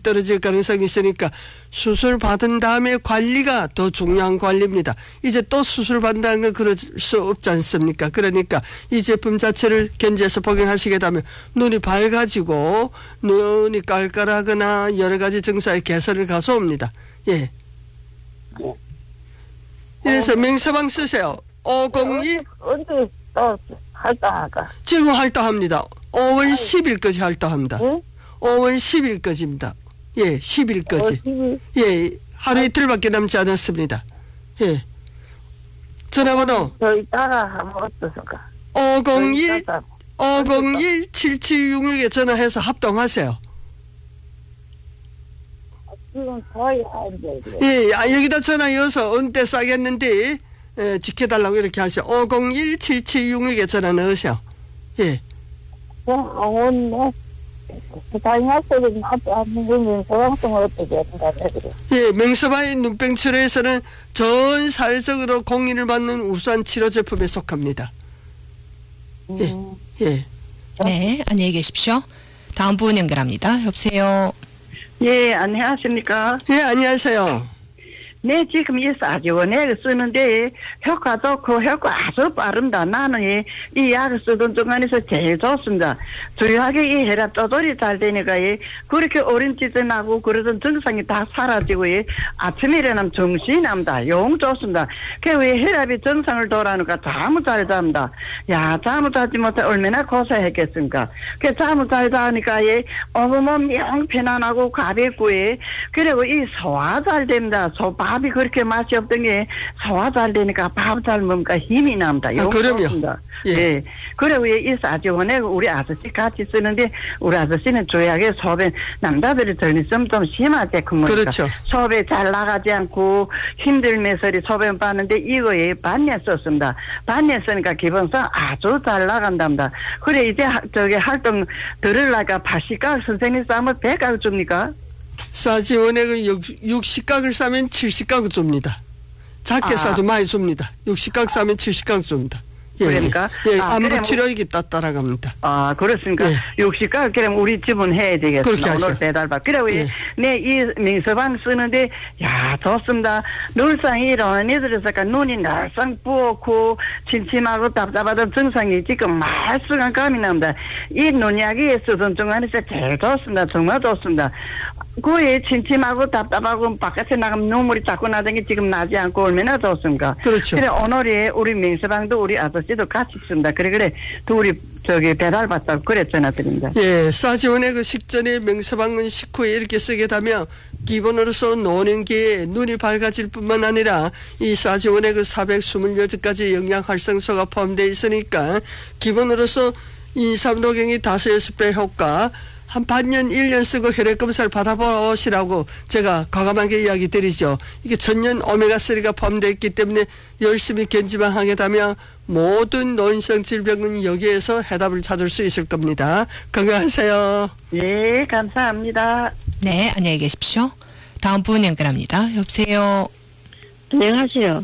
떨어질 가능성이 있으니까 수술 받은 다음에 관리가 더 중요한 관리입니다. 이제 또 수술 받는다는 건 그럴 수 없지 않습니까? 그러니까 이 제품 자체를 견지해서 복용하시게 되면 눈이 밝아지고 눈이 깔깔하거나 여러 가지 증상의 개선을 가져옵니다. 예. 이래서 명서방 쓰세요. 502 언제 또 활동할까? 지금 활동합니다. 5월 10일까지 활동합니다. 응? 5월 10일까지입니다. 예, 10일까지. 예, 하루 이틀밖에 남지 않았습니다. 예. 전화번호 저 이따가 하면 어떠실까? 501-7766에 전화해서 합동하세요. 지금 거의 한데. 예, 여기다 전화 이어서 언제 싸겠는데 지켜달라고 이렇게 하세요. 501-7766에 전화 넣으세요. 예. 오늘 다이나스를 나도 안 보면 소방성을 어떻게 한다 그래. 예, 명서바의 눈병 치료에서는 전 사회적으로 공인을 받는 우수한 치료 제품에 속합니다. 예, 예. 네, 안녕히 계십시오. 다음 분 연결합니다. 여보세요. 예, 안녕하십니까? 예, 안녕하세요. 네, 지금 이 사지원액을 쓰는데 효과 좋고 효과 아주 빠릅니다. 나는 이 약을 쓰던 중간에서 제일 좋습니다. 주요하게 이 혈압 조절이 잘 되니까 그렇게 어린 짓을 하고 그러던 증상이 다 사라지고 아침에 일어나면 정신이 납니다. 영 좋습니다. 그 혈압이 정상을 돌아오니까 잠을 잘 잡니다. 야, 잠을 자지 못해 얼마나 고생했겠습니까? 그 잠을 잘 자니까 온몸 영 편안하고 가볍고 그리고 이 소화 잘 됩니다. 밥이 그렇게 맛이 없던 게 소화 잘 되니까 밥 잘 먹으니까 힘이 납니다. 그럼요. 예. 예. 그리고 이 사지원액 우리 아저씨 같이 쓰는데 우리 아저씨는 조약에 소변 남자들이 덜 있으면 좀 심하지. 그렇죠. 소변 잘 나가지 않고 힘들면서 소변 빠는데 이거에 반년 썼습니다. 반년 쓰니까 기본상 아주 잘 나간답니다. 그래 이제 저기 활동 들으려니까 80각 선생님 싸면 100각 줍니까? 사지원액은 60각을 싸면 70각을 줍니다. 작게 싸도 많이 줍니다. 60각 싸면 70각 줍니다. 예, 그러니까? 예, 안부 치료액이 따라갑니다. 아, 그렇습니까? 예. 60각, 그럼 우리 집은 해야 되겠습니다. 오늘 배달받. 그리고 예. 이 명서방 쓰는데, 야, 좋습니다. 늘상 이런 애들에서가 눈이 날상 부었고, 침침하고 답답하던 증상이 지금 말쑥한 감이 납니다. 이 눈약이 쓰던 중간에서 제일 좋습니다. 정말 좋습니다. 그에 침침하고 답답하고 바깥에 나가면 눈물이 자꾸 나던 게 지금 나지 않고 얼마나 좋습니까? 그렇죠. 그래 오늘에 우리 명서방도 우리 아저씨도 같이 씁니다. 그래 둘이 저기 배달 받다고 그래 전화드립니다. 예, 사지원액 식전에 명서방은 식후에 이렇게 쓰게 되면 기본으로서 노년기에 눈이 밝아질 뿐만 아니라 이 사지원액 428가지 영양 활성소가 포함되어 있으니까 기본으로서 인삼노경이 5-6배 효과 한 반년 1년 쓰고 혈액검사를 받아보시라고 제가 과감하게 이야기 드리죠. 이게 천연 오메가3가 포함되어 있기 때문에 열심히 견지만 하게 되면 모든 노인성 질병은 여기에서 해답을 찾을 수 있을 겁니다. 건강하세요. 예, 감사합니다. 네, 안녕히 계십시오. 다음 분 연결합니다. 여보세요. 안녕하세요.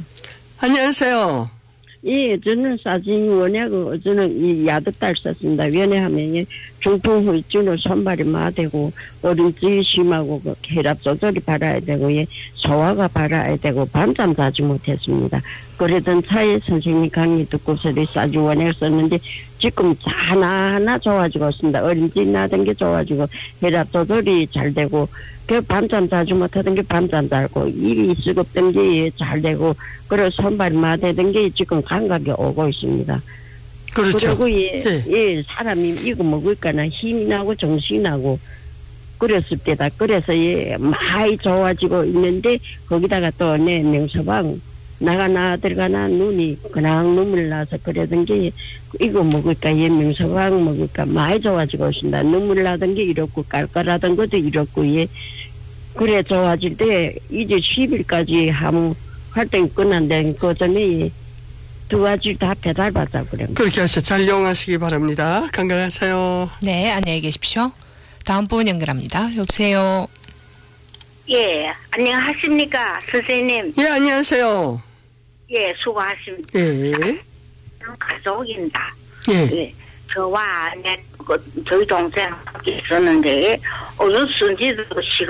안녕하세요. 예, 저는 사진원하고 저는 이 야득달 썼습니다. 왜냐하면 중풍 후유증으로 손발이 마되고 어린증이 심하고 혈압 조절이 바라야 되고 소화가 바라야 되고 밤잠 자지 못했습니다. 그러던 차에 선생님 강의 듣고서 사진원을 썼는데 지금 하나하나 좋아지고 있습니다. 어린증 나던 게 좋아지고 혈압 조절이 잘 되고 그 밤잠 자지 못하던 게 밤잠 자고 일이 쓰겁던 게 잘 되고 그리고 손발이 마되던 게 지금 감각이 오고 있습니다. 그렇죠. 그리고 사람이 이거 먹을까나 힘이 나고 정신이 나고 그랬을 때다. 그래서 많이 좋아지고 있는데 거기다가 또 내 명서방 나가나 들어가나 눈이 그냥 눈물 나서 그러던 게 이거 먹을까 명서방 먹을까 많이 좋아지고 있습니다. 눈물 나던 게 이렇고 깔깔하던 것도 이렇고 그래 좋아질 때 이제 10일까지 하면 활동이 끝난다는 그 전에 2가지 다 배달받자고 그래요. 그렇게 하셔서 잘 이용하시기 바랍니다. 건강하세요. 네, 안녕히 계십시오. 다음 분 연결합니다. 여보세요. 예, 안녕하십니까, 선생님. 예, 안녕하세요. 예, 수고하십니다. 예. 가족입니다. 예. 예, 저와 저희 동생 있었는데 어느 순지도